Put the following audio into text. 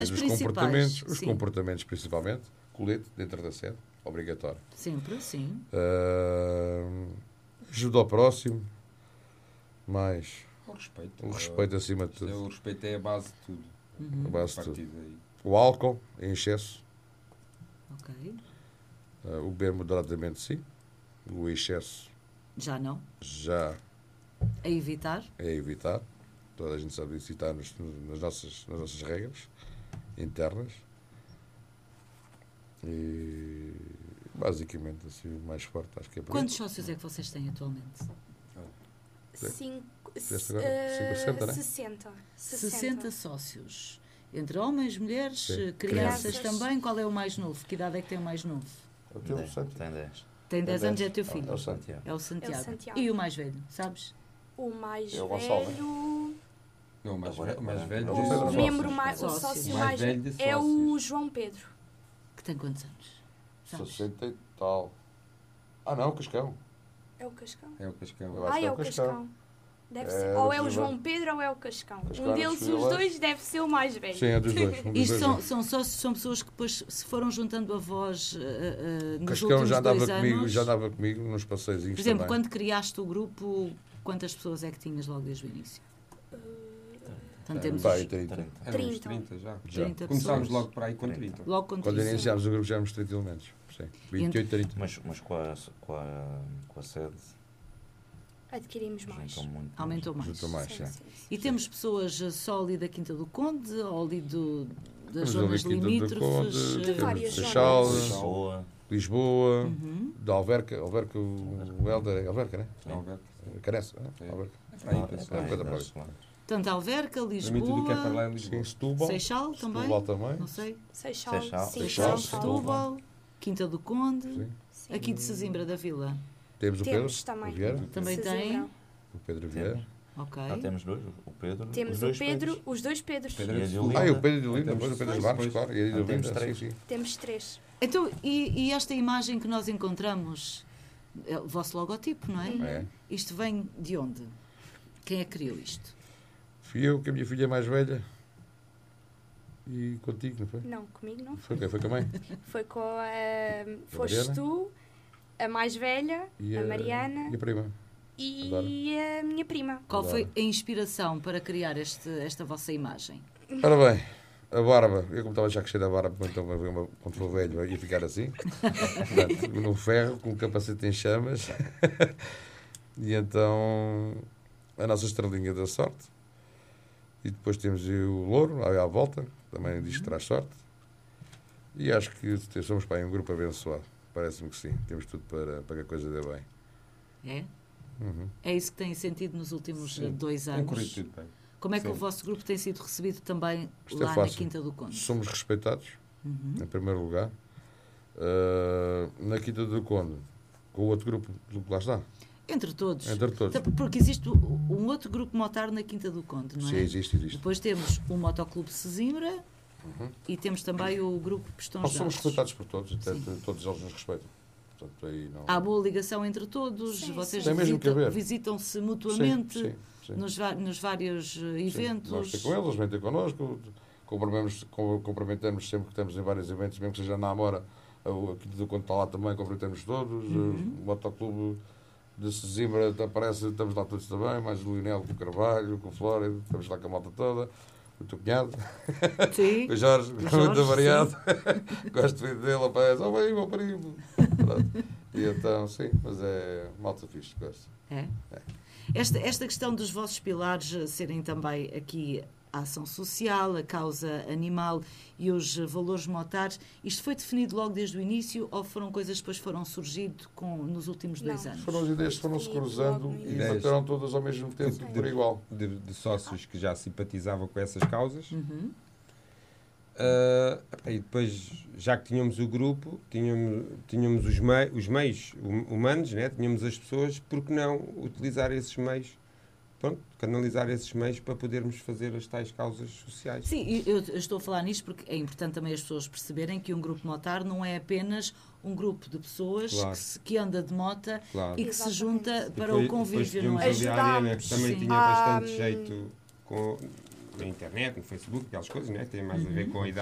Os principais, comportamentos principalmente, colete dentro da sede, obrigatório. Sempre, sim. Ajuda ao próximo, mais O o respeito acima de tudo. O respeito é a base de tudo. A base de tudo. Daí. O álcool em excesso, Ok. o beber moderadamente, sim. O excesso Já não. já A evitar. é evitar. Toda a gente sabe isso e está nas nossas regras internas. E basicamente, assim, o mais forte, acho que é por aí. Quantos sócios é que vocês têm atualmente? 60, né? 60 sócios. Entre homens, mulheres, Sim. crianças Crianças. também. Qual é o mais novo? Que idade é que tem o mais novo? Eu tenho um santo. Tem 10. Tem 10 anos, é 10. teu filho. É o Santiago. É o Santiago. É o Santiago. E o mais velho, sabes? O mais É o Gonçalo. velho... Não, mais Agora- velho. O de O Pedro sócios. membro mais... O Sócios. sócio Mais mais velho velho de é o sócios. João Pedro. Que tem quantos anos? Sabes? 60 e tal. Ah, não, Cascão. É o Cascão? É o Cascão. Eu acho que É é o o Cascão. Cascão. Deve É, ser. Ou é o deve ser João Pedro ou é o Cascão. Cascão Um era deles, dos os filhos. dois, deve ser o mais velho. Sim, é dos dois. Um dos Isto dois. são sócios, são pessoas que depois se foram juntando a voz nos Cascão últimos já andava 2 comigo, anos. já andava comigo nos passeios. Por exemplo, quando criaste o grupo, quantas pessoas é que tinhas logo desde o início? Portanto, temos Vai, os 30. Eram uns 30. 30 já. 30 Começámos pessoas. logo por aí com 30. Logo com Quando 30. iniciámos o grupo já éramos 30 elementos. Sim. 28, 30. Mas com a sede Adquirimos mais. juntam muito. Aumentou mais. Juntou mais, Sim, sim. sim, sim. E temos pessoas só ali da Quinta do Conde, ou ali das Temos zonas ali Quinta do limítrofes? Conde, De temos várias Seixal, zonas. Lisboa. Lisboa, Uhum. da Alverca, o Helder é Alverca, né? Alverca. Carece, Sim. Alverca. É para aí, penso. É coisa para aí. Portanto, Alverca, Para mim tudo o que é para lá Lisboa, é Sim, Lisboa. Setúbal. Seixal também, Setúbal também. não sei, Seixal. Seixal. Sim, Seixal, Setúbal, Quinta do Conde, Sim. Sim. aqui de Sesimbra da Vila. Temos o Pedro, Temos também. o Vieira. Também tem? Sesimbra. O Pedro Vieira. Ok. Temos dois, o Pedro. Temos os o dois Pedro, Pedros. os dois Pedros. Pedro E a de de Olinda. Ah, e o Pedro de Olinda, Temos depois o Pedro de dois. Barros, claro. E a de Temos Olinda, três. sim, sim. Temos 3. Então, e esta imagem que nós encontramos, é o vosso logotipo, não é? É. Isto vem de onde? Quem é que criou isto? Fui eu, que a minha filha é mais velha. E contigo, não foi? Não, comigo não Foi quem? Foi com a mãe? foi com a... Foste Mariana? tu, a mais velha, E a Mariana E a prima. e a minha prima. Qual foi Claro. a inspiração para criar esta vossa imagem? Ora bem, a barba. Eu como estava já cheio da barba, então quando for velho ia ficar assim. Portanto, no ferro, com o capacete em chamas. E então a nossa estrelinha da sorte. E depois temos o louro, aí à volta, também diz que traz sorte. E acho que somos para aí um grupo abençoado. Parece-me que sim. Temos tudo para que a coisa dê bem. É? Uhum. É isso que tem sentido nos últimos Sim. 2 Tem anos? corrido tudo bem. Como é que Sim. o vosso grupo tem sido recebido também Isto é lá na fácil. Quinta do Conde? Somos respeitados, em primeiro lugar. Na Quinta do Conde, com o outro grupo do que lá está. Entre todos. Entre todos. Até porque existe um outro grupo motar na Quinta do Conde, não é? Sim, existe. Depois temos o Motoclube Sesimbra e temos também o grupo Pistões Nós somos Dados. respeitados por todos, até Sim. todos eles nos respeitam. Portanto, aí não... Há boa ligação entre todos, Sim, vocês sim. Tem mesmo que haver. visitam-se mutuamente Sim, sim. nos vários eventos. Nós temos com eles, vêm ter connosco, cumprimentamos sempre que estamos em vários eventos, mesmo que seja na Amora, aqui do Conde está lá também, cumprimentamos todos. O Motoclube de Sesimbra aparece, estamos lá todos também, mais o Lionel com o Carvalho, com o Flórido, estamos lá com a malta toda. O teu cunhado, Sim. o Jorge, O Jorge, muito variado. Gosto muito dele, aparece, oh, bem, meu primo. Pronto. E então, sim, mas é malta fixe, gosto. É? Esta questão dos vossos pilares serem também aqui a ação social, a causa animal e os valores motares, isto foi definido logo desde o início ou foram coisas que depois foram surgindo nos últimos 2 Não. anos? Foram as ideias que foram-se cruzando e Ideias. bateram todas ao mesmo tempo, por igual. De sócios que já simpatizavam com essas causas. Uhum. E depois, já que tínhamos o grupo, tínhamos os meios humanos, né? Tínhamos as pessoas, por que não utilizar esses meios, pronto, canalizar esses meios para podermos fazer as tais causas sociais. Sim, e eu estou a falar nisto porque é importante também as pessoas perceberem que um grupo motar não é apenas um grupo de pessoas Claro. que anda de mota Claro. e que se Exatamente. junta para Depois- o convívio, depois não é? tínhamos ali a Ariana, que também Sim. tinha bastante jeito na internet, no Facebook, aquelas coisas, né? Tem mais a ver com a idade